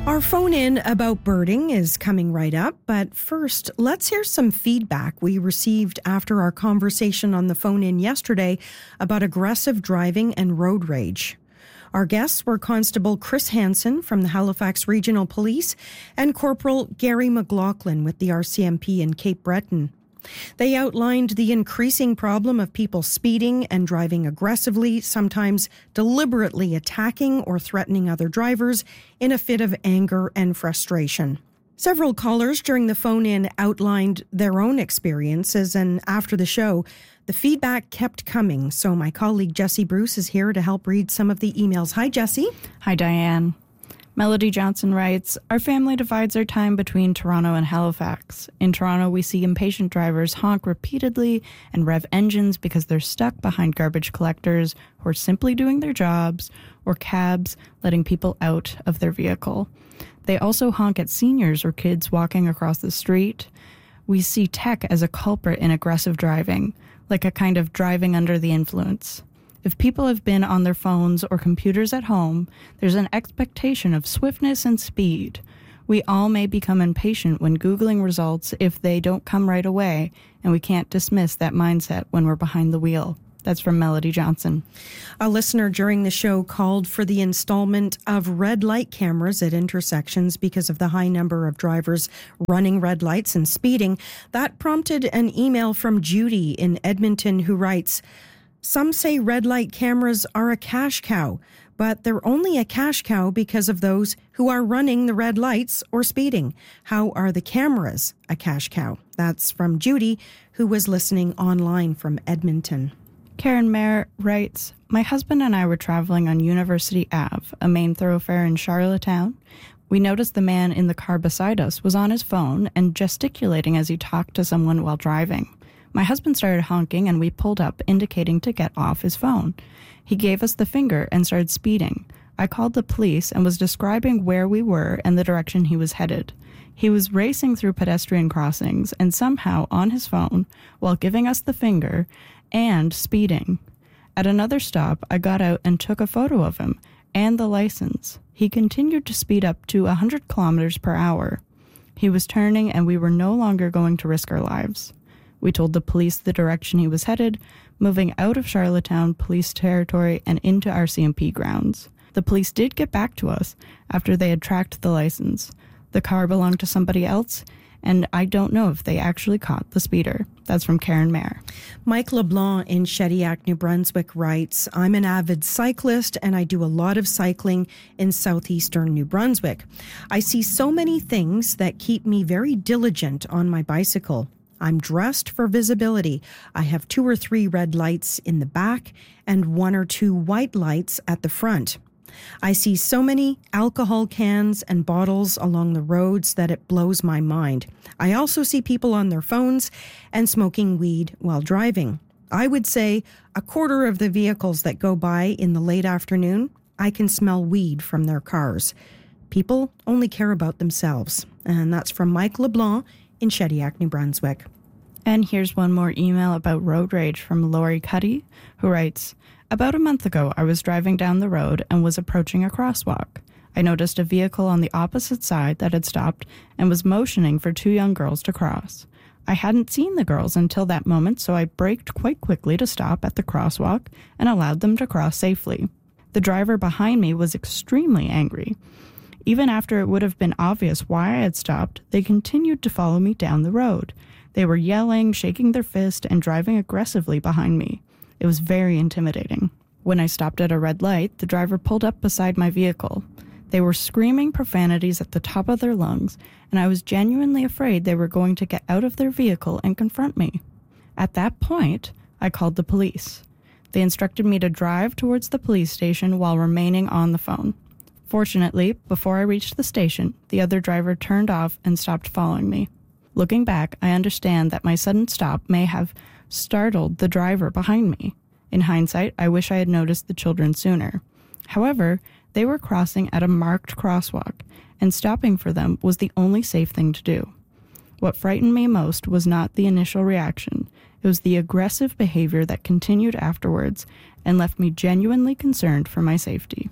Our phone-in about birding is coming right up, but first, let's hear some feedback we received after our conversation on the phone-in yesterday about aggressive driving and road rage. Our guests were Constable Chris Hansen from the Halifax Regional Police and Corporal Gary McLaughlin with the RCMP in Cape Breton. They outlined the increasing problem of people speeding and driving aggressively, sometimes deliberately attacking or threatening other drivers in a fit of anger and frustration. Several callers during the phone-in outlined their own experiences, and after the show, the feedback kept coming. So my colleague Jessie Bruce is here to help read some of the emails. Hi, Jessie. Hi, Diane. Melody Johnson writes, our family divides our time between Toronto and Halifax. In Toronto, we see impatient drivers honk repeatedly and rev engines because they're stuck behind garbage collectors who are simply doing their jobs, or cabs letting people out of their vehicle. They also honk at seniors or kids walking across the street. We see tech as a culprit in aggressive driving, like a kind of driving under the influence. If people have been on their phones or computers at home, there's an expectation of swiftness and speed. We all may become impatient when Googling results if they don't come right away, and we can't dismiss that mindset when we're behind the wheel. That's from Melody Johnson. A listener during the show called for the installment of red light cameras at intersections because of the high number of drivers running red lights and speeding. That prompted an email from Judy in Edmonton who writes, some say red light cameras are a cash cow, but they're only a cash cow because of those who are running the red lights or speeding. How are the cameras a cash cow? That's from Judy, who was listening online from Edmonton. Karen Mayer writes, my husband and I were traveling on University Ave, a main thoroughfare in Charlottetown. We noticed the man in the car beside us was on his phone and gesticulating as he talked to someone while driving. My husband started honking and we pulled up, indicating to get off his phone. He gave us the finger and started speeding. I called the police and was describing where we were and the direction he was headed. He was racing through pedestrian crossings and somehow on his phone while giving us the finger and speeding. At another stop, I got out and took a photo of him and the license. He continued to speed up to 100 kilometers per hour. He was turning and we were no longer going to risk our lives. We told the police the direction he was headed, moving out of Charlottetown police territory and into RCMP grounds. The police did get back to us after they had tracked the license. The car belonged to somebody else, and I don't know if they actually caught the speeder. That's from Karen Mayer. Mike LeBlanc in Shediac, New Brunswick writes, I'm an avid cyclist and I do a lot of cycling in southeastern New Brunswick. I see so many things that keep me very diligent on my bicycle. I'm dressed for visibility. I have 2 or 3 red lights in the back and 1 or 2 white lights at the front. I see so many alcohol cans and bottles along the roads that it blows my mind. I also see people on their phones and smoking weed while driving. I would say a quarter of the vehicles that go by in the late afternoon, I can smell weed from their cars. People only care about themselves. And that's from Mike LeBlanc in Shediac, New Brunswick. And here's one more email about road rage from Lori Cuddy, who writes, about a month ago, I was driving down the road and was approaching a crosswalk. I noticed a vehicle on the opposite side that had stopped and was motioning for 2 young girls to cross. I hadn't seen the girls until that moment, so I braked quite quickly to stop at the crosswalk and allowed them to cross safely. The driver behind me was extremely angry. Even after it would have been obvious why I had stopped, they continued to follow me down the road. They were yelling, shaking their fist, and driving aggressively behind me. It was very intimidating. When I stopped at a red light, the driver pulled up beside my vehicle. They were screaming profanities at the top of their lungs, and I was genuinely afraid they were going to get out of their vehicle and confront me. At that point, I called the police. They instructed me to drive towards the police station while remaining on the phone. Fortunately, before I reached the station, the other driver turned off and stopped following me. Looking back, I understand that my sudden stop may have startled the driver behind me. In hindsight, I wish I had noticed the children sooner. However, they were crossing at a marked crosswalk, and stopping for them was the only safe thing to do. What frightened me most was not the initial reaction. It was the aggressive behavior that continued afterwards and left me genuinely concerned for my safety.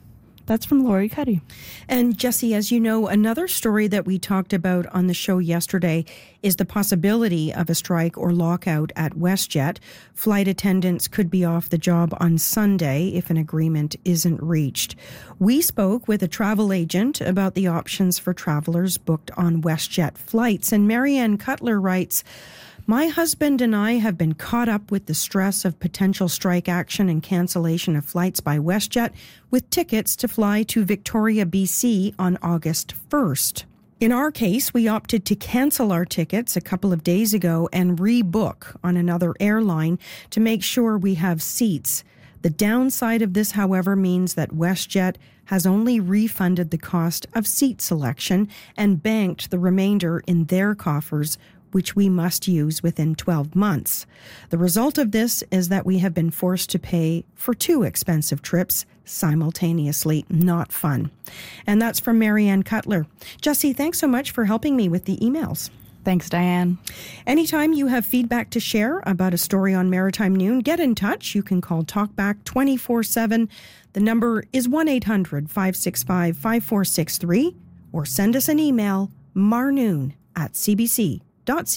That's from Lori Cuddy. And Jesse, as you know, another story that we talked about on the show yesterday is the possibility of a strike or lockout at WestJet. Flight attendants could be off the job on Sunday if an agreement isn't reached. We spoke with a travel agent about the options for travelers booked on WestJet flights. And Marianne Cutler writes, "My husband and I have been caught up with the stress of potential strike action and cancellation of flights by WestJet with tickets to fly to Victoria, BC on August 1st. In our case, we opted to cancel our tickets a couple of days ago and rebook on another airline to make sure we have seats. The downside of this, however, means that WestJet has only refunded the cost of seat selection and banked the remainder in their coffers, which we must use within 12 months. The result of this is that we have been forced to pay for 2 expensive trips simultaneously. Not fun." And that's from Marianne Cutler. Jesse, thanks so much for helping me with the emails. Thanks, Diane. Anytime you have feedback to share about a story on Maritime Noon, get in touch. You can call Talkback 24/7. The number is 1-800-565-5463, or send us an email, marnoon@cbc.ca.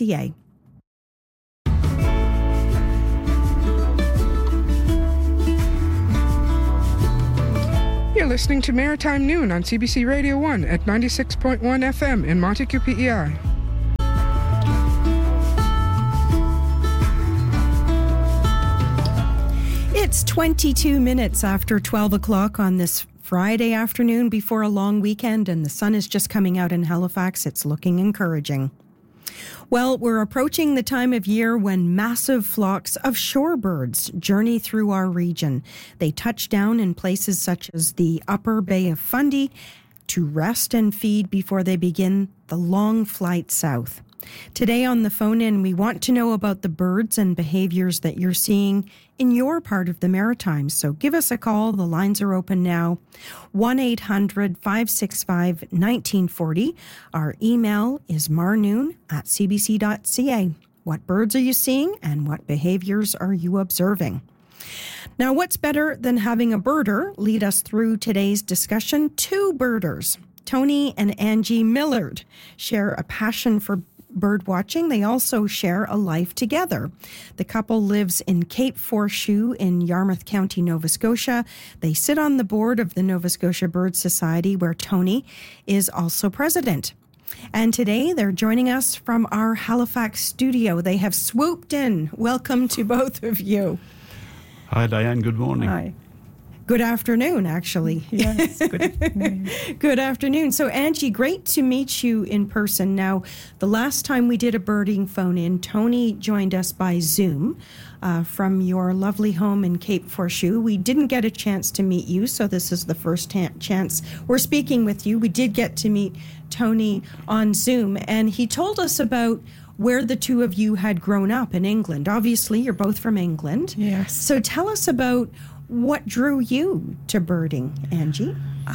You're listening to Maritime Noon on CBC Radio 1 at 96.1 FM in Montague, PEI. It's 22 minutes after 12 o'clock on this Friday afternoon before a long weekend, and the sun is just coming out in Halifax. It's looking encouraging. Well, we're approaching the time of year when massive flocks of shorebirds journey through our region. They touch down in places such as the Upper Bay of Fundy to rest and feed before they begin the long flight south. Today on the phone-in, we want to know about the birds and behaviors that you're seeing in your part of the Maritimes. So give us a call. The lines are open now. 1-800-565-1940. Our email is marnoon@cbc.ca. What birds are you seeing and what behaviors are you observing? Now, what's better than having a birder lead us through today's discussion? 2 birders, Tony and Angie Millard, share a passion for bird watching. They also share a life together. The couple lives in Cape Forshue in Yarmouth County, Nova Scotia. They sit on the board of the Nova Scotia Bird Society, where Tony is also president. And today they're joining us from our Halifax studio. They have swooped in. Welcome to both of you. Hi, Diane. Good morning. Hi. Good afternoon, actually. Yes, good afternoon. Good afternoon. So, Angie, great to meet you in person. Now, the last time we did a birding phone-in, Tony joined us by Zoom from your lovely home in Cape Forshue. We didn't get a chance to meet you, so this is the first chance we're speaking with you. We did get to meet Tony on Zoom, and he told us about where the two of you had grown up in England. Obviously, you're both from England. Yes. So tell us about what drew you to birding, Angie?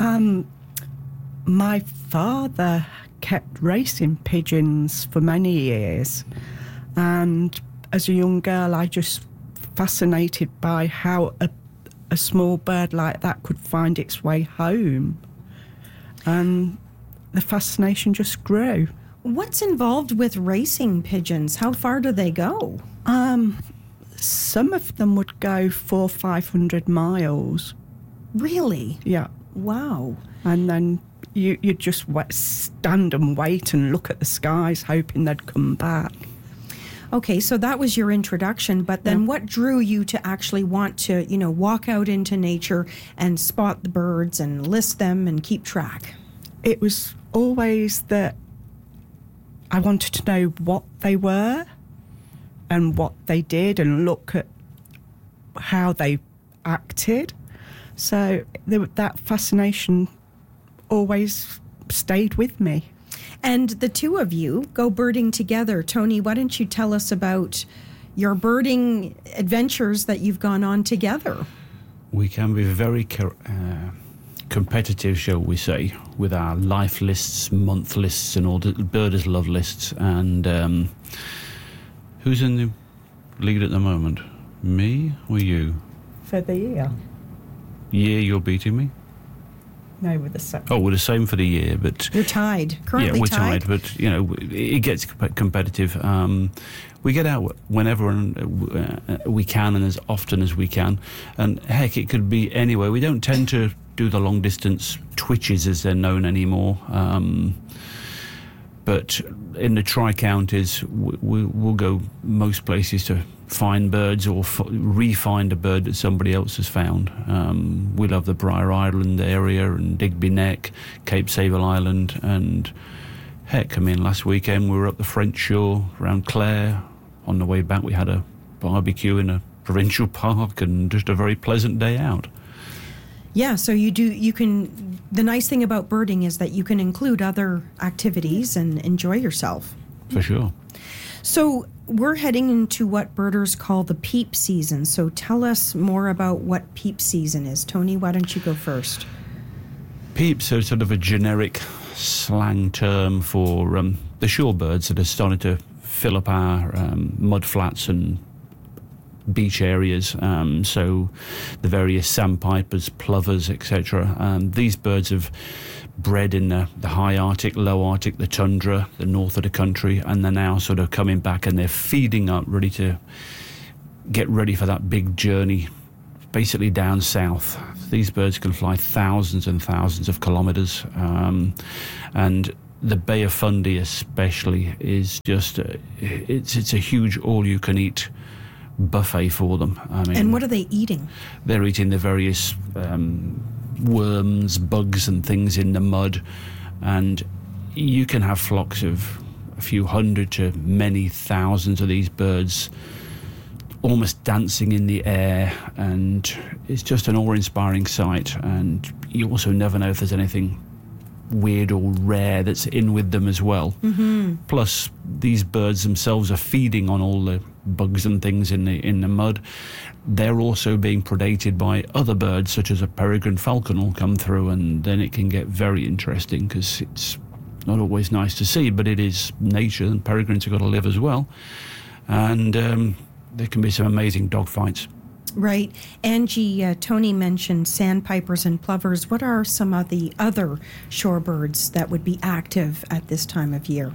My father kept racing pigeons for many years, and as a young girl I just fascinated by how a small bird like that could find its way home, and the fascination just grew. What's involved with racing pigeons? How far do they go? Some of them would go 400-500 miles. Really? Yeah. Wow. And then you just stand and wait and look at the skies, hoping they'd come back. Okay, so that was your introduction, but then what drew you to actually want to, walk out into nature and spot the birds and list them and keep track? It was always that I wanted to know what they were and what they did and look at how they acted. So that fascination always stayed with me. And the two of you go birding together. Tony, why don't you tell us about your birding adventures that you've gone on together? We can be very competitive, shall we say, with our life lists, month lists, and all the birders' love lists. And who's in the lead at the moment? Me or you? For the year. Yeah, you're beating me. No, we're the same. Oh, we're the same for the year, but You're tied. Currently yeah, we're tied. tied. But it gets competitive. We get out whenever we can and as often as we can, and heck, it could be anywhere. We don't tend to do the long distance twitches as they're known anymore. But in the tri-counties, we'll go most places to find birds or re-find a bird that somebody else has found. We love the Briar Island area and Digby Neck, Cape Sable Island, and heck, last weekend we were up the French shore around Clare. On the way back we had a barbecue in a provincial park and just a very pleasant day out. Yeah, so you can, the nice thing about birding is that you can include other activities and enjoy yourself. For sure. So we're heading into what birders call the peep season. So tell us more about what peep season is. Tony, why don't you go first? Peeps are sort of a generic slang term for the shorebirds that are starting to fill up our mud flats and beach areas, so the various sandpipers, plovers, etc. These birds have bred in the high Arctic, low Arctic, the tundra, the north of the country, and they're now sort of coming back and they're feeding up, ready to get ready for that big journey, basically down south. These birds can fly thousands and thousands of kilometres, and the Bay of Fundy especially is just it's a huge all-you-can-eat buffet for them. And what are they eating? They're eating the various worms, bugs and things in the mud, and you can have flocks of a few hundred to many thousands of these birds almost dancing in the air, and it's just an awe-inspiring sight. And you also never know if there's anything weird or rare that's in with them as well. Mm-hmm. Plus, these birds themselves are feeding on all the bugs and things in the mud. They're also being predated by other birds, such as a peregrine falcon will come through, and then it can get very interesting because it's not always nice to see, but it is nature, and peregrines have got to live as well. And there can be some amazing dogfights. Right. Angie, Tony mentioned sandpipers and plovers. What are some of the other shorebirds that would be active at this time of year?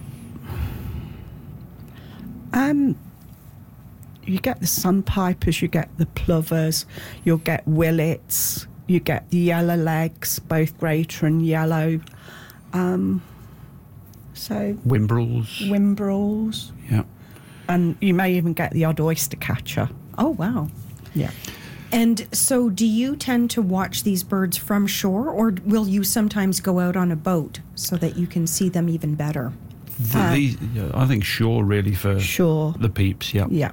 You get the sandpipers, you get the plovers, you'll get willets, you get the yellow legs, both greater and yellow. So Wimbrels. Yeah. And you may even get the odd oyster catcher. Oh, wow. Yeah. And so do you tend to watch these birds from shore, or will you sometimes go out on a boat so that you can see them even better? I think shore really for Sure. the peeps, yeah. Yeah.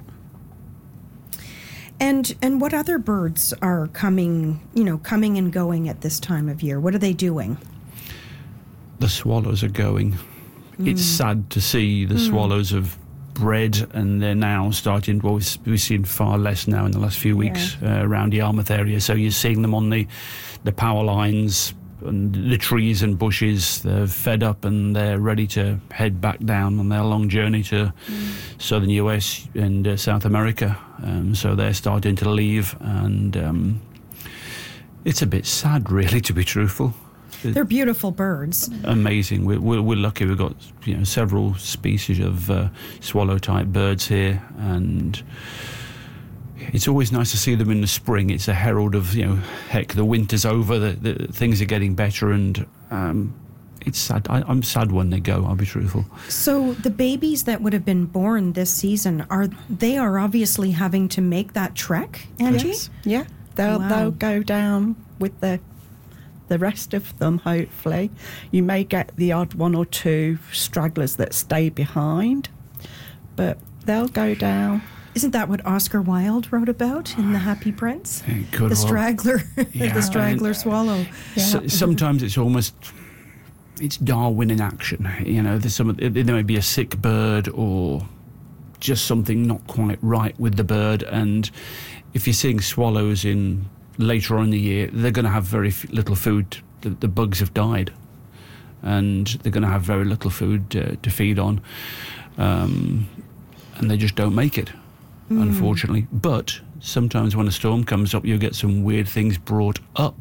And what other birds are coming and going at this time of year? What are they doing? The swallows are going. It's sad to see the swallows have bred, and they're now starting. Well, we've seen far less now in the last few weeks around the Yarmouth area. So you're seeing them on the power lines and the trees and bushes. They're fed up and they're ready to head back down on their long journey to southern US and South America. So they're starting to leave, and it's a bit sad, really, to be truthful. They're beautiful birds. Amazing. We're lucky. We've got several species of swallow-type birds here, and it's always nice to see them in the spring. It's a herald of heck, the winter's over. The things are getting better, and it's sad. I'm sad when they go. I'll be truthful. So the babies that would have been born this season are obviously having to make that trek, Angie? Yes. Yeah. They'll go down with the rest of them, hopefully. You may get the odd one or two stragglers that stay behind, but they'll go down. Isn't that what Oscar Wilde wrote about in The Happy Prince? The straggler, the straggler swallow. Yeah. Sometimes it's Darwin in action. There may be a sick bird or just something not quite right with the bird, and if you're seeing swallows later on in the year, they're going to have very little food. The bugs have died, and they're going to have very little food to feed on, and they just don't make it, unfortunately. But sometimes when a storm comes up, you'll get some weird things brought up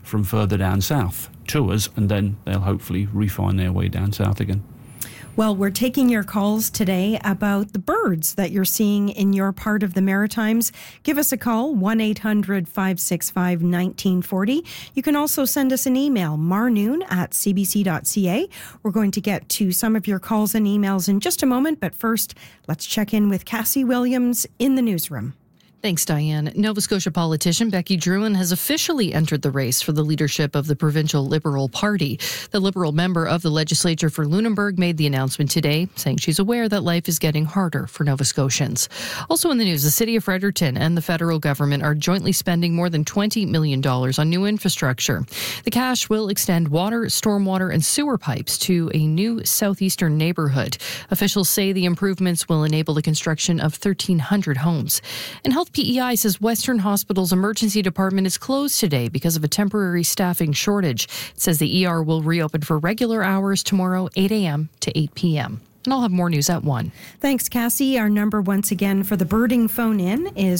from further down south to us, and then they'll hopefully refine their way down south again. Well, we're taking your calls today about the birds that you're seeing in your part of the Maritimes. Give us a call, 1-800-565-1940. You can also send us an email, marnoon@cbc.ca. We're going to get to some of your calls and emails in just a moment, but first, let's check in with Cassie Williams in the newsroom. Thanks, Diane. Nova Scotia politician Becky Drouin has officially entered the race for the leadership of the Provincial Liberal Party. The Liberal member of the legislature for Lunenburg made the announcement today, saying she's aware that life is getting harder for Nova Scotians. Also in the news, the City of Fredericton and the federal government are jointly spending more than $20 million on new infrastructure. The cash will extend water, stormwater, and sewer pipes to a new southeastern neighborhood. Officials say the improvements will enable the construction of 1,300 homes. And Health PEI says Western Hospital's emergency department is closed today because of a temporary staffing shortage. It says the ER will reopen for regular hours tomorrow, 8 a.m. to 8 p.m. And I'll have more news at 1. Thanks, Cassie. Our number once again for the birding phone-in is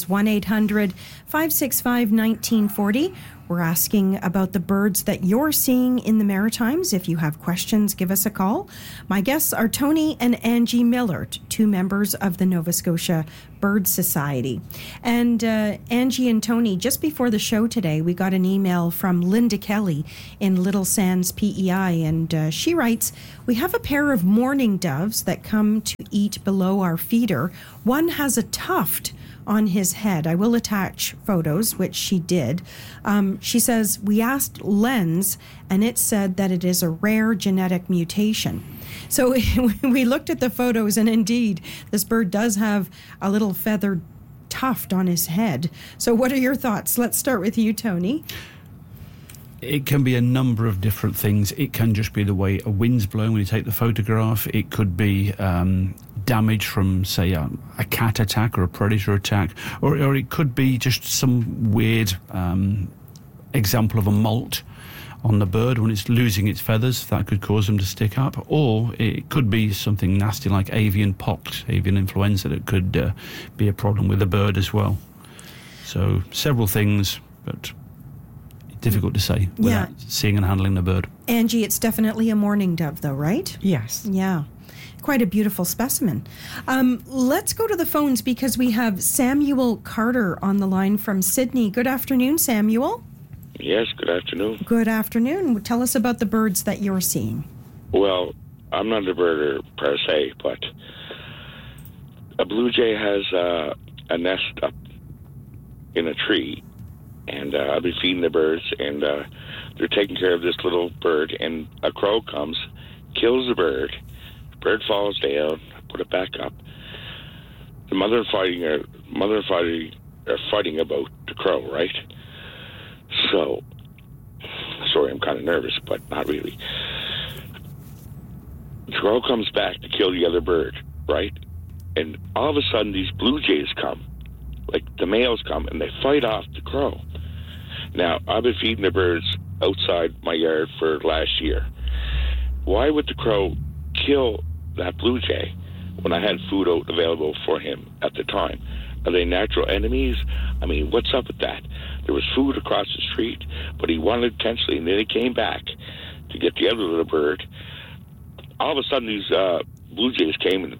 1-800-565-1940. We're asking about the birds that you're seeing in the Maritimes. If you have questions, give us a call. My guests are Tony and Angie Millard, 2 members of the Nova Scotia Bird Society. And Angie and Tony, just before the show today, we got an email from Linda Kelly in Little Sands, PEI, and she writes, "We have a pair of mourning doves that come to eat below our feeder. One has a tuft on his head." I will attach photos, which she did. She says, "We asked Lens, and it said that it is a rare genetic mutation." So we looked at the photos, and indeed, this bird does have a little feathered tuft on his head. So what are your thoughts? Let's start with you, Tony. It can be a number of different things. It can just be the way a wind's blowing when you take the photograph. It could be damage from, say, a cat attack or a predator attack, or it could be just some weird example of a molt on the bird when it's losing its feathers. That could cause them to stick up. Or it could be something nasty like avian pox, avian influenza, that could be a problem with the bird as well. So several things, but difficult to say without seeing and handling the bird. Angie, it's definitely a mourning dove, though, right? Yes. Yeah. Quite a beautiful specimen. Let's go to the phones because we have Samuel Carter on the line from Sydney. Good afternoon, Samuel. Yes, good afternoon. Good afternoon. Tell us about the birds that you're seeing. Well, I'm not a birder per se, but a blue jay has a nest up in a tree, and I've been feeding the birds, and they're taking care of this little bird, and a crow comes, kills the bird. The bird falls down, put it back up. The mother and father are fighting about the crow, right? So, sorry, I'm kind of nervous, but not really. The crow comes back to kill the other bird, right? And all of a sudden, these blue jays come, like the males come, and they fight off the crow. Now, I've been feeding the birds outside my yard for last year. Why would the crow kill that blue jay when I had food out available for him at the time? Are they natural enemies? I mean, what's up with that? There was food across the street, but he wanted intensely, and then he came back to get the other little bird. All of a sudden, these blue jays came and,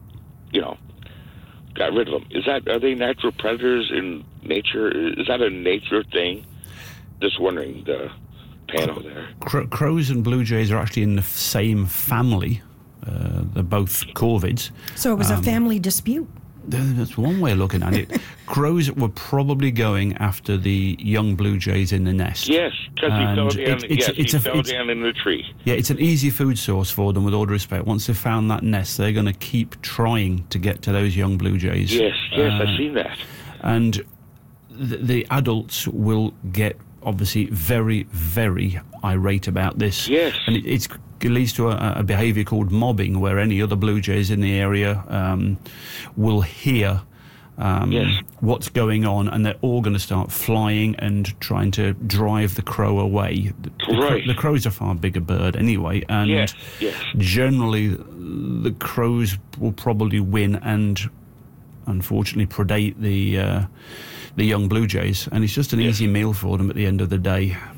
got rid of them. Are they natural predators in nature? Is that a nature thing? Just wondering, the panel there. Crows and blue jays are actually in the same family. They're both corvids. So it was a family dispute. That's one way of looking at it. Crows were probably going after the young blue jays in the nest. Yes, because he fell down in the tree. Yeah, it's an easy food source for them, with all due respect. Once they've found that nest, they're going to keep trying to get to those young blue jays. Yes, I've seen that. And the adults will get, obviously, very, very irate about this. Yes. And it leads to a behaviour called mobbing, where any other blue jays in the area will hear what's going on, and they're all going to start flying and trying to drive the crow away. The crow's a far bigger bird anyway, and generally the crows will probably win and unfortunately predate the young blue jays, and it's just an easy meal for them at the end of the day.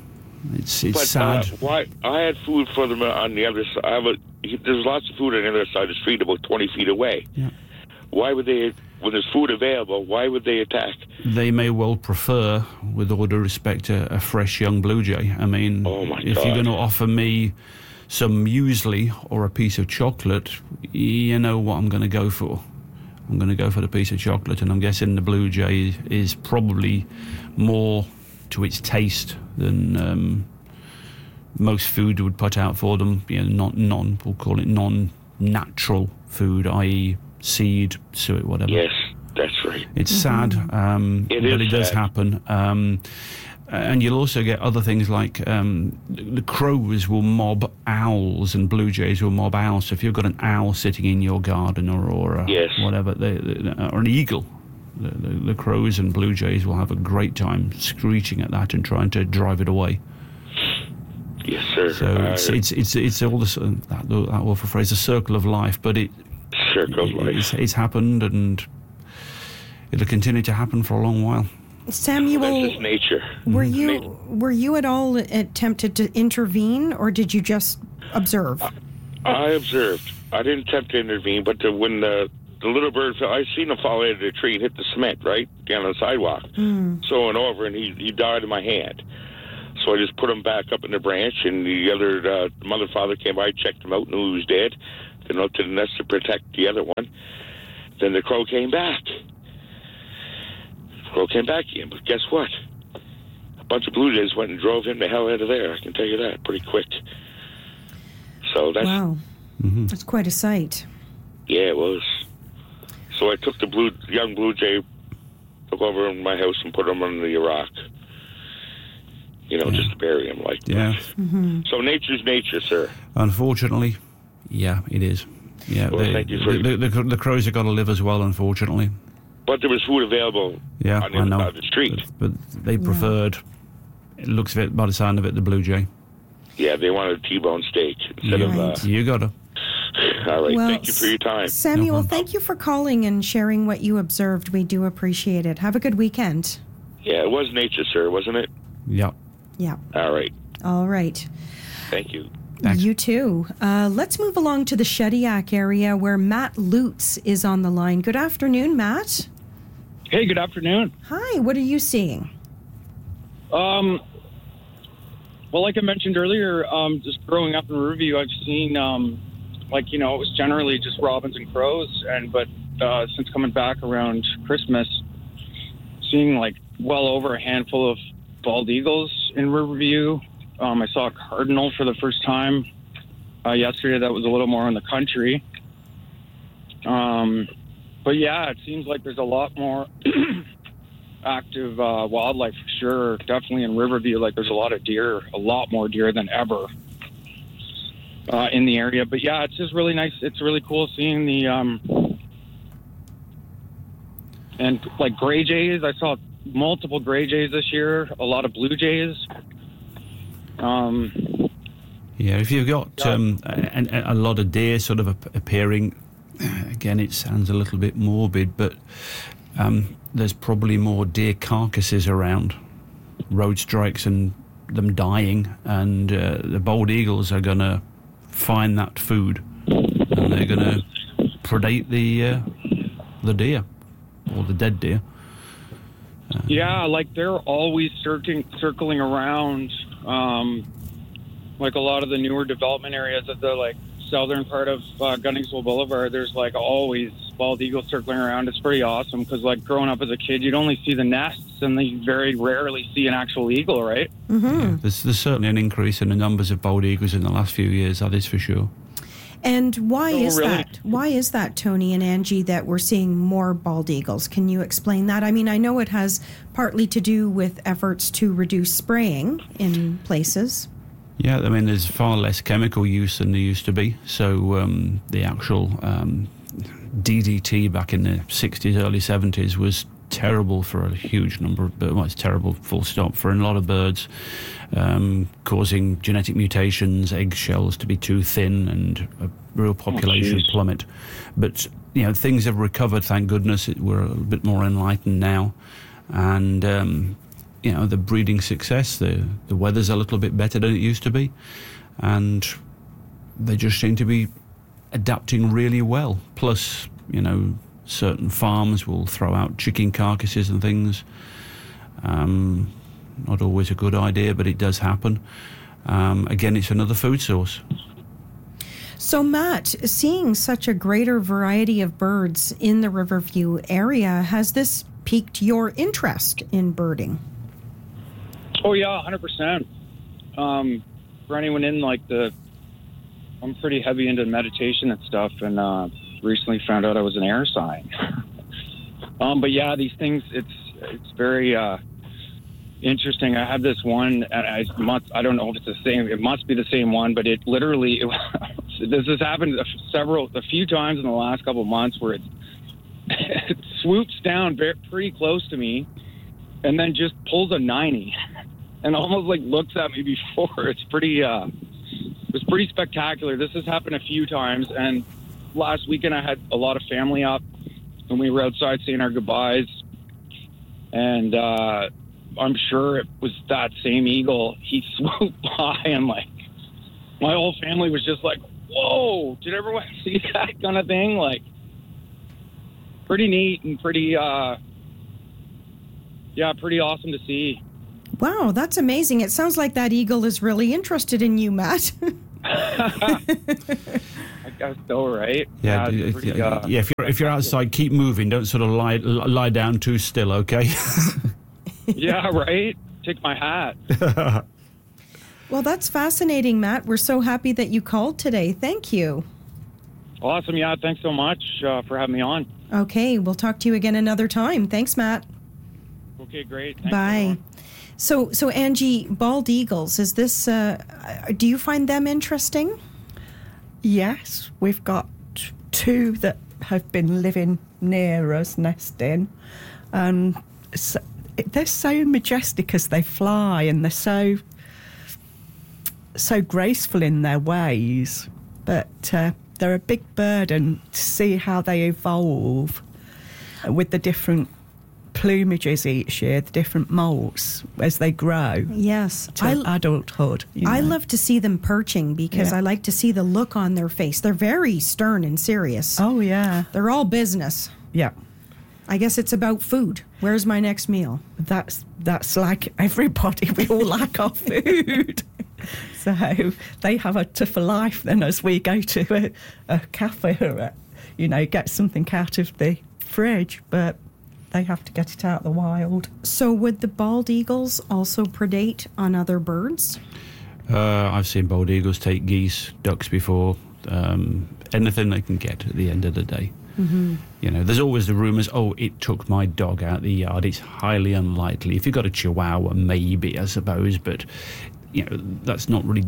It's But sad. why? I had food for them on the other side. There's lots of food on the other side of the street, about 20 feet away. Yeah. Why would they, when there's food available, why would they attack? They may well prefer, with all due respect, a fresh young blue jay. I mean, Oh, my if God. you're going to offer me some muesli or a piece of chocolate, you know what I'm going to go for. I'm going to go for the piece of chocolate, and I'm guessing the blue jay is probably more to its taste than most food would put out for them. You know, we'll call it non-natural food, i.e. seed, suet, whatever. Yes, that's right. It's sad, but it does sad. happen. And you'll also get other things like the crows will mob owls and blue jays will mob owls. So if you've got an owl sitting in your garden or Yes. whatever, or an eagle, the crows and blue jays will have a great time screeching at that and trying to drive it away. Yes, sir. So it's all this that awful phrase, a circle of life, but Circle of life. it's happened and it'll continue to happen for a long while. Samuel, That's just nature. were you at all tempted to intervene, or did you just observe? I observed. I didn't attempt to intervene, but when the little bird fell, I seen him fall out of the tree and hit the cement right down on the sidewalk. So I went over and he died in my hand. So I just put him back up in the branch, and the other mother father came by, checked him out, knew he was dead. Then up to the nest to protect the other one. Then the crow came back. Crow came back again, but guess what? A bunch of blue jays went and drove him the hell out of there. I can tell you that pretty quick. So that's Wow, that's quite a sight. yeah, it was. So I took the young blue jay, took over in my house and put him on the rock. You know, just to bury him like Yeah. that. So nature's nature, sir. Unfortunately, yeah, it is. Yeah, Well, thank you for- the crows have got to live as well, unfortunately. But there was food available Yeah, on the I other know. side of the street. But they preferred, it looks of it, by the sound of it, the blue jay. Yeah, they wanted a T-bone steak instead of... Right. You got to. all right, Well, thank you for your time. Samuel, thank you for calling and sharing what you observed. We do appreciate it. Have a good weekend. Yeah, it was nature, sir, wasn't it? Yeah. Yeah. All right. All right. Thank you. Thanks. You too. Let's move along to the Shediac area where Matt Lutz is on the line. Good afternoon, Matt. Hey, good afternoon. Hi, what are you seeing? Well, like I mentioned earlier, just growing up in Riverview, I've seen, it was generally just robins and crows, but since coming back around Christmas, seeing like well over a handful of bald eagles in Riverview. I saw a cardinal for the first time yesterday. That was a little more in the country. But yeah, it seems like there's a lot more active wildlife for sure. Definitely in Riverview, like there's a lot of deer, a lot more deer than ever in the area. But yeah, it's just really nice. It's really cool seeing the and like gray jays. I saw multiple gray jays this year. A lot of blue jays. Yeah, if you've got a lot of deer sort of appearing, again, it sounds a little bit morbid, but there's probably more deer carcasses around, road strikes and them dying, and the bald eagles are going to find that food, and they're going to predate the deer, or the dead deer. Yeah, like they're always circling around. Like a lot of the newer development areas of the like southern part of Gunningsville Boulevard, there's like always bald eagles circling around. It's pretty awesome because like growing up as a kid, you'd only see the nests and you very rarely see an actual eagle, right? Yeah, there's certainly an increase in the numbers of bald eagles in the last few years, that is for sure. And why is really? that? Why is that, Tony and Angie, that we're seeing more bald eagles? Can you explain that? I mean, I know it has partly to do with efforts to reduce spraying in places. Yeah, I mean, there's far less chemical use than there used to be. So the actual DDT back in the 60s, early 70s was terrible for a huge number of birds. Well, it's terrible, full stop, for a lot of birds, causing genetic mutations, eggshells to be too thin, and a real population plummet. But, you know, things have recovered, thank goodness. We're a bit more enlightened now. And the breeding success. The weather's a little bit better than it used to be, and they just seem to be adapting really well. Plus, certain farms will throw out chicken carcasses and things. Not always a good idea, but it does happen. Again, it's another food source. So, Matt, seeing such a greater variety of birds in the Riverview area, has this piqued your interest in birding? Oh, yeah, 100%. For anyone I'm pretty heavy into meditation and stuff, and recently found out I was an air sign. But yeah, these things, it's very interesting. I have this one, and I don't know if it's the same. It must be the same one, but it literally, this has happened a few times in the last couple of months where it swoops down pretty close to me, and then just pulls a 90, and almost looks at me before. It's pretty. It was pretty spectacular. This has happened a few times, and last weekend I had a lot of family up, and we were outside saying our goodbyes, and I'm sure it was that same eagle. He swooped by, and my whole family was just like, whoa, did everyone see that kind of thing? Pretty neat and pretty awesome to see. Wow, that's amazing. It sounds like that eagle is really interested in you, Matt. I guess so, right? Yeah, if you're outside, keep moving. Don't sort of lie down too still, okay? Yeah, right? Take my hat. Well, that's fascinating, Matt. We're so happy that you called today. Thank you. Awesome. Yeah, thanks so much for having me on. Okay, we'll talk to you again another time. Thanks, Matt. Okay, great. Thanks, bye. everyone. So Angie, bald eagles, is this, do you find them interesting? Yes, we've got 2 that have been living near us, nesting, and they're so majestic as they fly, and they're so graceful in their ways, but they're a big bird, and to see how they evolve with the different plumages each year, the different molts as they grow. Yes. To adulthood. I love to see them perching because I like to see the look on their face. They're very stern and serious. Oh, yeah. They're all business. Yeah. I guess it's about food. Where's my next meal? That's like everybody. We all like our food. So they have a tougher life than us. We go to a cafe or, get something out of the fridge, but they have to get it out of the wild. So would the bald eagles also predate on other birds? I've seen bald eagles take geese, ducks before, anything they can get at the end of the day. Mm-hmm. There's always the rumours, it took my dog out the yard. It's highly unlikely. If you've got a Chihuahua, maybe, I suppose, but, that's not really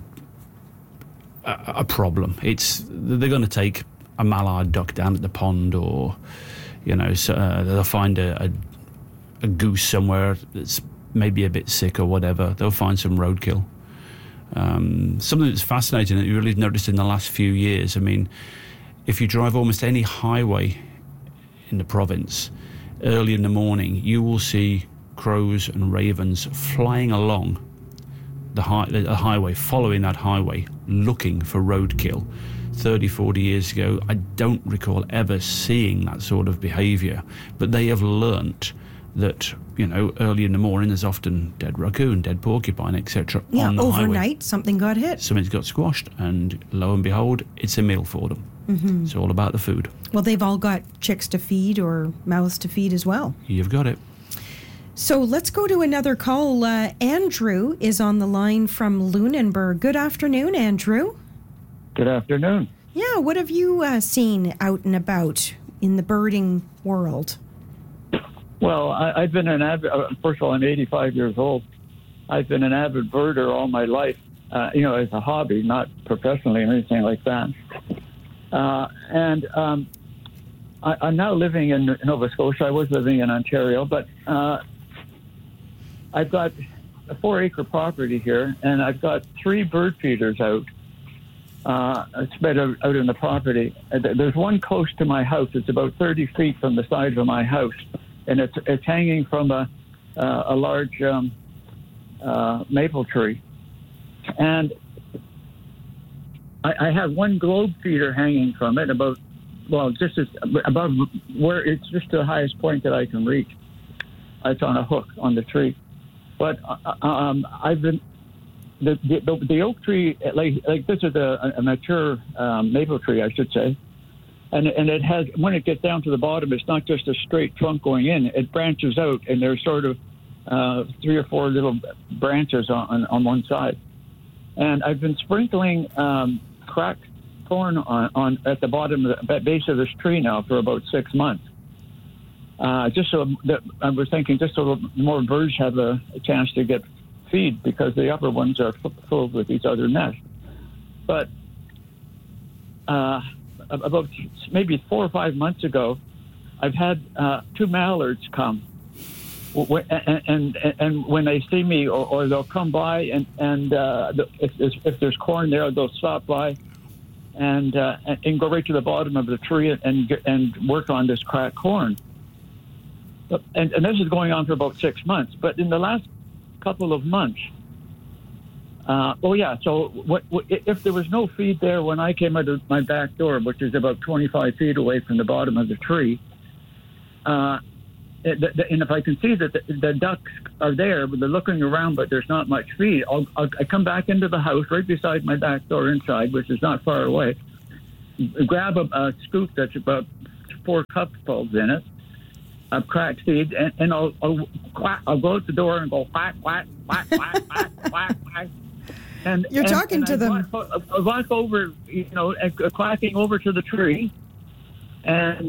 a problem. They're going to take a mallard duck down at the pond, or they'll find a goose somewhere that's maybe a bit sick or whatever. They'll find some roadkill. Something that's fascinating that you really noticed in the last few years, if you drive almost any highway in the province, early in the morning, you will see crows and ravens flying along the highway, following that highway, looking for roadkill. 30, 40 years ago, I don't recall ever seeing that sort of behaviour, but they have learnt that, early in the morning there's often dead raccoon, dead porcupine, etc. Yeah, on the overnight highway. Something got hit. Something's got squashed, and lo and behold, it's a meal for them. Mm-hmm. It's all about the food. Well, they've all got chicks to feed or mouths to feed as well. You've got it. So let's go to another call. Andrew is on the line from Lunenburg. Good afternoon, Andrew. Good afternoon. Yeah, what have you seen out and about in the birding world? Well, I've been an avid, first of all, I'm 85 years old. I've been an avid birder all my life, as a hobby, not professionally or anything like that. I'm now living in Nova Scotia. I was living in Ontario, but I've got a 4-acre property here, and I've got 3 bird feeders out. Spread out in the property. There's one close to my house. It's about 30 feet from the side of my house, and it's hanging from a large maple tree. And I have one globe feeder hanging from it just above where it's just the highest point that I can reach. It's on a hook on the tree. But I've been, the oak tree, like this is a mature maple tree, I should say. And it has, when it gets down to the bottom, it's not just a straight trunk going in. It branches out, and there's sort of 3 or 4 little branches on one side. And I've been sprinkling cracked corn on at the bottom of the base of this tree now for about 6 months. Just so that I was thinking, just so more birds have a chance to get feed, because the upper ones are full with these other nests. But about maybe 4 or 5 months ago, I've had 2 mallards come, and when they see me, or they'll come by, and if there's corn there, they'll stop by and go right to the bottom of the tree and work on this cracked corn. And this is going on for about 6 months. But in the last couple of months, so if there was no feed there when I came out of my back door, which is about 25 feet away from the bottom of the tree, and if I can see that the ducks are there, but they're looking around, but there's not much feed, I come back into the house right beside my back door inside, which is not far away, grab a scoop that's about 4 cupfuls in it, of cracked seed, and I'll go out the door and go quack, quack, quack, quack, quack, quack, quack. And you're talking to them. I walk over, quacking over to the tree, and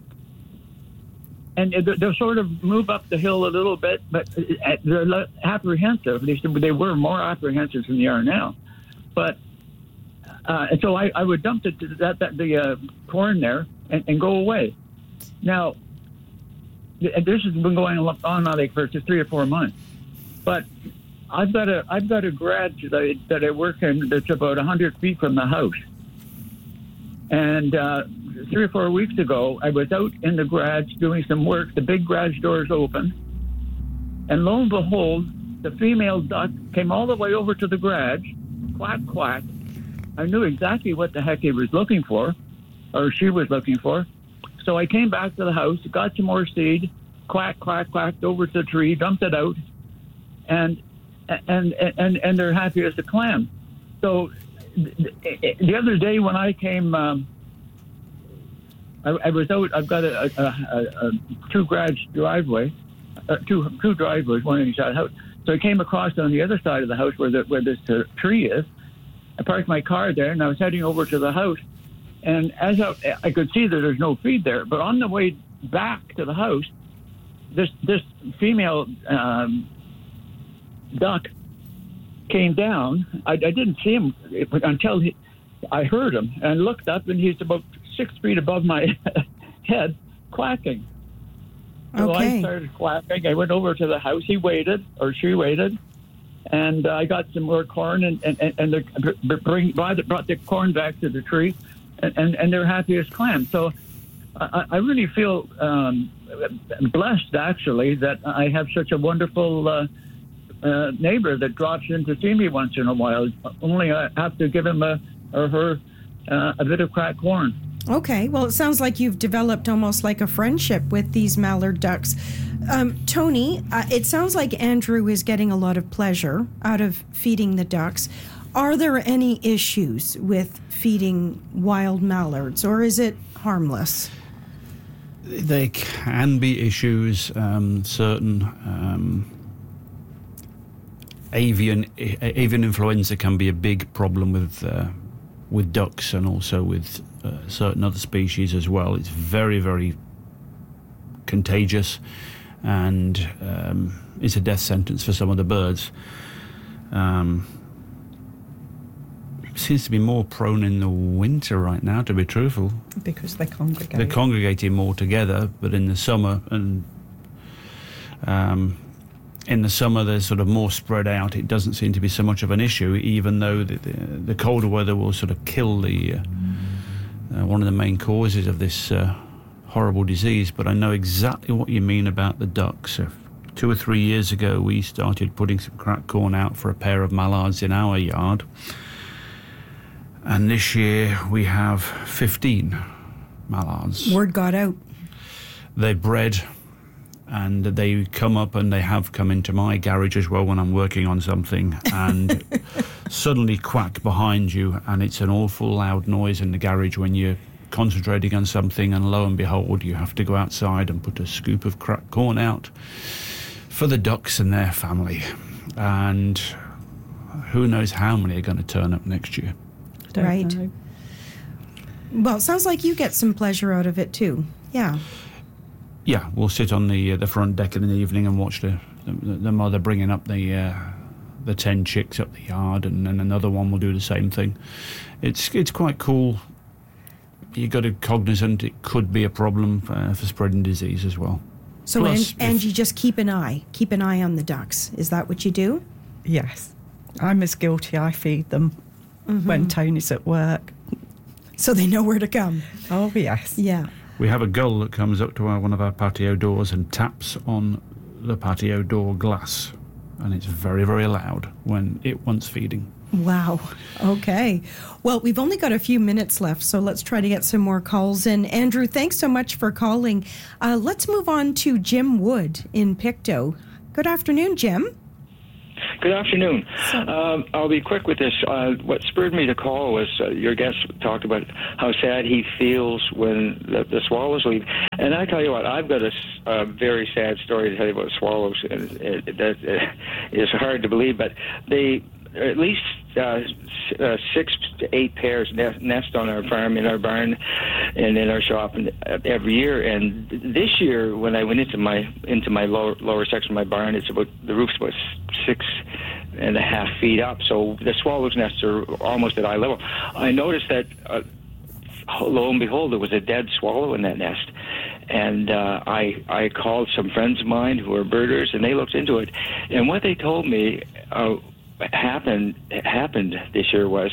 they'll sort of move up the hill a little bit, but they're apprehensive. At least they were more apprehensive than they are now. But so I would dump the corn there and go away. Now, this has been going on like for just 3 or 4 months, but I've got a garage that I work in that's about 100 feet from the house, and 3 or 4 weeks ago I was out in the garage doing some work. The big garage door is open, and lo and behold, the female duck came all the way over to the garage, quack quack. I knew exactly what the heck he was looking for, or she was looking for. So I came back to the house, got some more seed, quack, quack, quacked over to the tree, dumped it out, and they're happy as a clam. So the other day when I came, I was out. I've got a 2 garage driveway, two driveways, one on each side of the house. So I came across on the other side of the house where this tree is. I parked my car there, and I was heading over to the house. And as I could see that there's no feed there, but on the way back to the house, this female duck came down. I didn't see him until I heard him, and I looked up, and he's about 6 feet above my head, quacking. So I started quacking. I went over to the house. He waited, or she waited, and I got some more corn, and they brought the corn back to the tree. And they're happy as clams. So I really feel blessed, actually, that I have such a wonderful neighbor that drops in to see me once in a while. Only I have to give him or her a bit of cracked corn. Okay, well, it sounds like you've developed almost like a friendship with these mallard ducks. Tony, it sounds like Andrew is getting a lot of pleasure out of feeding the ducks. Are there any issues with feeding wild mallards, or is it harmless? There can be issues. Certain avian influenza can be a big problem with ducks, and also with certain other species as well. It's very, very contagious, and it's a death sentence for some of the birds. Seems to be more prone in the winter right now, to be truthful. Because they congregate. They're congregating more together, but in the summer, and in the summer they're sort of more spread out. It doesn't seem to be so much of an issue, even though the colder weather will sort of kill one of the main causes of this horrible disease. But I know exactly what you mean about the ducks. 2 or 3 years ago, we started putting some cracked corn out for a pair of mallards in our yard. And this year we have 15 mallards. Word got out. They bred, and they come up, and they have come into my garage as well when I'm working on something, and suddenly quack behind you, and it's an awful loud noise in the garage when you're concentrating on something, and lo and behold, you have to go outside and put a scoop of cracked corn out for the ducks and their family. And who knows how many are going to turn up next year. Right. Well, it sounds like you get some pleasure out of it too. Yeah. Yeah, we'll sit on the front deck in the evening and watch the mother bringing up the 10 chicks up the yard, and then another one will do the same thing. It's quite cool. You got to cognizant it could be a problem for spreading disease as well. So, and you just keep an eye on the ducks. Is that what you do? Yes. I'm as guilty. I feed them when Tony's at work. So they know where to come. Oh, yes. Yeah. We have a gull that comes up to one of our patio doors and taps on the patio door glass, and it's very, very loud when it wants feeding. Wow. Okay. Well, we've only got a few minutes left, so let's try to get some more calls in. Andrew, thanks so much for calling. Let's move on to Jim Wood in Pictou. Good afternoon, Jim. Good afternoon. I'll be quick with this. What spurred me to call was your guest talked about how sad he feels when the swallows leave. And I tell you what, I've got a very sad story to tell you about swallows. That is hard to believe, but they at least 6 to 8 pairs nest on our farm, in our barn, and in our shop, and every year. And this year, when I went into my lower section of my barn, the roof's about 6.5 feet up, so the swallows' nests are almost at eye level. I noticed that, lo and behold, there was a dead swallow in that nest. And I called some friends of mine who are birders, and they looked into it. And what they told me happened this year was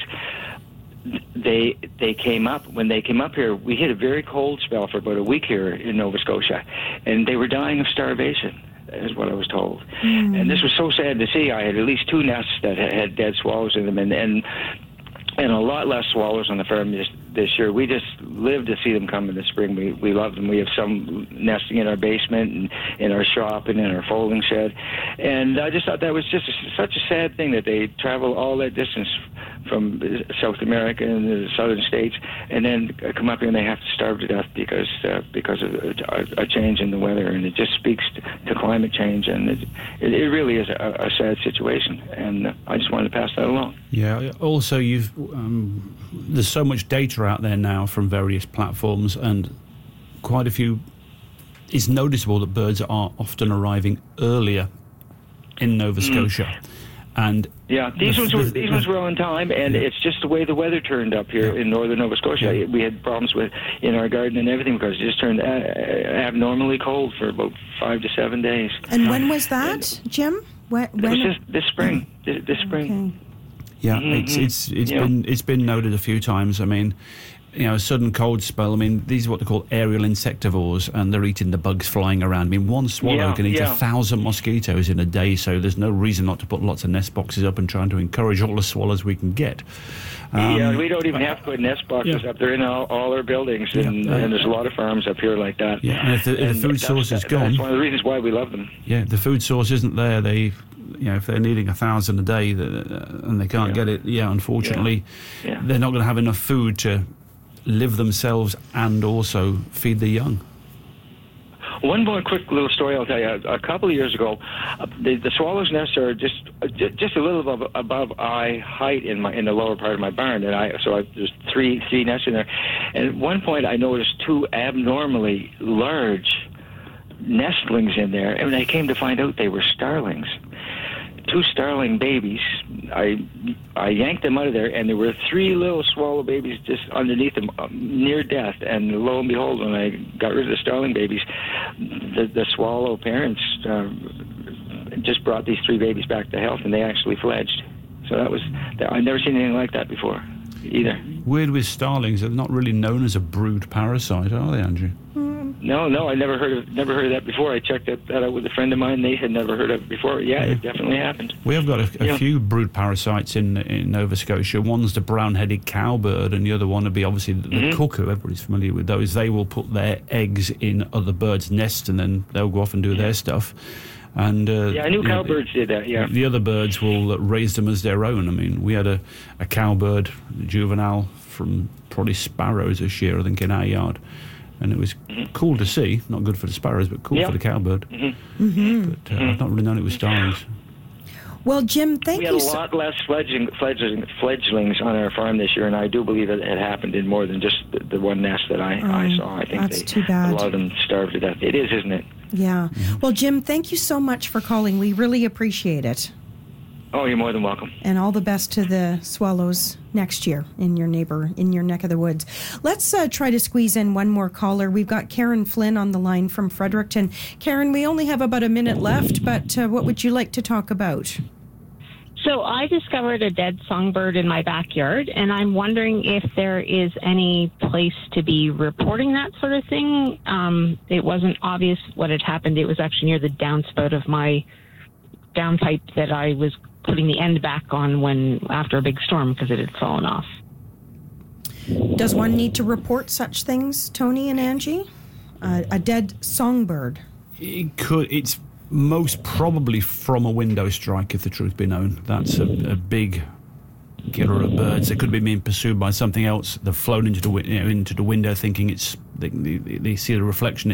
they came up. When they came up here, we hit a very cold spell for about a week here in Nova Scotia, and they were dying of starvation, is what I was told. And this was so sad to see. I had at least 2 nests that had dead swallows in them, and a lot less swallows on the farm this year. We just live to see them come in the spring. We love them. We have some nesting in our basement and in our shop and in our folding shed. And I just thought that was just such a sad thing that they travel all that distance from South America and the southern states, and then come up here and they have to starve to death because of a change in the weather. And it just speaks to climate change, and it really is a sad situation. And I just wanted to pass that along. Yeah. Also, there's so much data out there now from various platforms, and quite a few. It's noticeable that birds are often arriving earlier in Nova Scotia. And yeah, these ones were on time, and it's just the way the weather turned up here in northern Nova Scotia. Yeah. We had problems in our garden and everything because it just turned abnormally cold for about 5 to 7 days. And when was that, Jim? When? It was just this spring. This spring. Okay. Yeah, it's been noted a few times. I mean, a sudden cold spell. I mean, these are what they call aerial insectivores, and they're eating the bugs flying around. I mean, one swallow can eat 1,000 mosquitoes in a day, so there's no reason not to put lots of nest boxes up and trying to encourage all the swallows we can get. We don't even have to put nest boxes up. They're in all our buildings, and there's a lot of farms up here like that. Yeah, and if the food source is gone... That's one of the reasons why we love them. Yeah, if the food source isn't there, if they're needing 1,000 a day and they can't get it, unfortunately, they're not going to have enough food to live themselves and also feed the young. One more quick little story I'll tell you. A couple of years ago, the swallows' nests are just a little above eye height in the lower part of my barn, and there's three nests in there. And at one point, I noticed 2 abnormally large nestlings in there, and I came to find out they were starlings. 2 starling babies. I yanked them out of there, and there were 3 little swallow babies just underneath them, near death. And lo and behold, when I got rid of the starling babies, the swallow parents just brought these 3 babies back to health, and they actually fledged. So I've never seen anything like that before, either. Weird with starlings, they're not really known as a brood parasite, are they, Andrew? No, I never heard of that before. I checked that out with a friend of mine. They had never heard of it before. Yeah, it definitely happened. We have got a few brood parasites in Nova Scotia. One's the brown-headed cowbird, and the other one would be obviously the cuckoo. Everybody's familiar with those. They will put their eggs in other birds' nests, and then they'll go off and do their stuff. And I knew cowbirds did that. Yeah, the other birds will raise them as their own. I mean, we had a cowbird juvenile from probably sparrows this year, I think, in our yard, and it was cool to see. Not good for the sparrows, but cool for the cowbird. But I've not really known it was starlings. Well, Jim, thank you. We had a lot less fledglings on our farm this year, and I do believe it had happened in more than just the one nest that I saw. I think that's too bad. A lot of them starved to death. It is, isn't it? Yeah. Well, Jim, thank you so much for calling. We really appreciate it. Oh, you're more than welcome. And all the best to the swallows next year in your neck of the woods. Let's try to squeeze in one more caller. We've got Karen Flynn on the line from Fredericton. Karen, we only have about a minute left, but what would you like to talk about? So I discovered a dead songbird in my backyard, and I'm wondering if there is any place to be reporting that sort of thing. It wasn't obvious what had happened. It was actually near the downspout of my downpipe that I was putting the end back on after a big storm because it had fallen off. Does one need to report such things, Tony and Angie? A dead songbird? It could. It's most probably from a window strike, if the truth be known. That's a big killer of birds. They could be being pursued by something else. They've flown into the window thinking they see the reflection